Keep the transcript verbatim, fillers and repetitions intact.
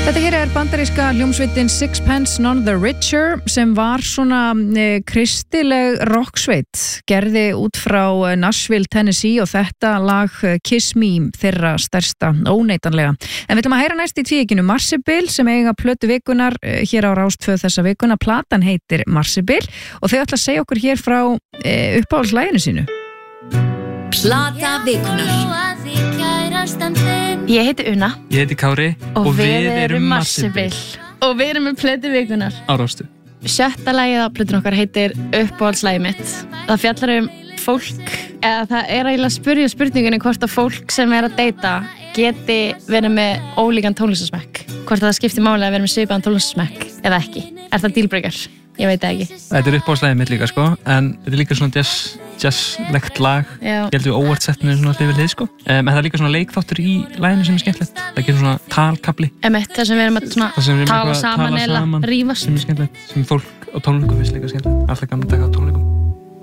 Þetta hér er bandaríska hljómsveitin Sixpence None the Richer sem var svona e, kristileg rocksveit, gerði út frá Nashville, Tennessee og þetta lag Kiss Me þeirra stærsta óneitanlega. En við ætlum að heyra næst í tvíekinu Marsibil sem eiga plötu vikunar e, hér á Rás tvö þessa vikuna. Platan heitir Marsibil og þau ætla að segja okkur hér frá e, uppáhaldslæginu sínu. Plata vikunar. Ég heiti Una Ég heiti Kári og, og við erum Marsibil og við erum með plötu vikunar á Rástu. Sjötta lagið á plötun okkar heitir Uppáhaldslagið mitt. Það fjallar um fólk, eða það er eiginlega að spyrja spurningunni hvort að fólk sem er að deyta geti verið með ólíkan tónlistarsmekk, hvort að það skiptir máli að vera með svipaðan tónlistarsmekk eða ekki. Er það dealbreaker? Ég veit það ekki. Þetta er uppáhaldslagið mitt líka sko, en þetta er líka svona jazz, jazzlegt lag. Já. Ég held við óvart settinu svona hlið við hlið sko. Um, en það er líka svona leikþáttur í laginu sem er skemmtilegt. Það gerir svona talkabli. Emmett, það sem við erum að svona Það sem við erum tala eitthvað að saman tala eða saman, rífast. sem er skemmtilegt, sem fólk á tónleikum finnst líka skemmtilegt. Alltaf gaman að taka á tónleikum.